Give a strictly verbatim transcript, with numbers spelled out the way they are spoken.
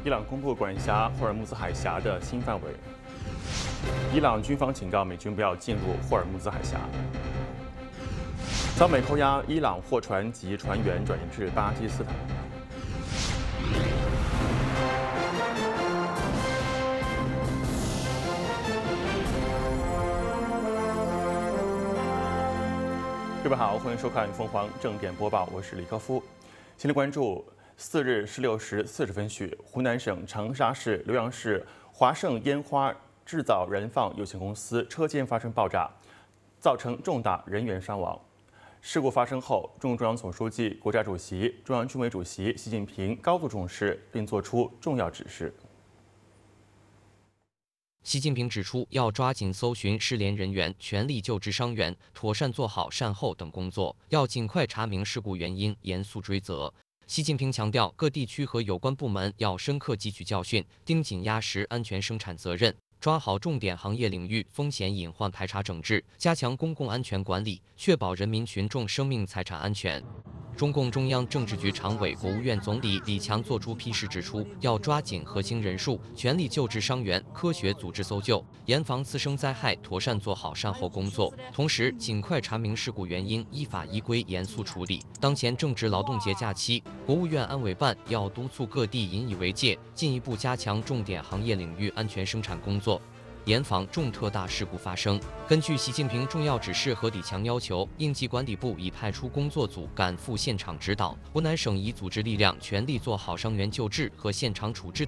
伊朗公布管辖霍尔木兹海峡的新范围。伊朗军方警告美军不要进入霍尔木兹海峡。遭美扣押，伊朗货船及船员转移至巴基斯坦。各位好，欢迎收看凤凰正点播报，我是李科夫。先来关注四日十六时四十分许，湖南省长沙市浏阳市华盛烟花制造燃放有限公司车间发生爆炸，造成重大人员伤亡。事故发生后，中共中央总书记、国家主席、中央军委主席习近平高度重视，并作出重要指示。 习近平指出，要抓紧搜寻失联人员，全力救治伤员，妥善做好善后等工作，要尽快查明事故原因，严肃追责。习近平强调，各地区和有关部门要深刻汲取教训，盯紧压实安全生产责任，抓好重点行业领域风险隐患排查整治，加强公共安全管理，确保人民群众生命财产安全。中共中央政治局常委、国务院总理李强作出批示指出，要抓紧核心人数，全力救治伤员，科学组织搜救，严防次生灾害，妥善做好善后工作。同时，尽快查明事故原因，依法依规严肃处理。当前正值劳动节假期，国务院安委办要督促各地引以为戒，进一步加强重点行业领域安全生产工作，严防重特大事故发生。根据习近平重要指示和李强要求，应急管理部已派出工作组赶赴现场指导，湖南省已组织力量全力做好伤员救治和现场处置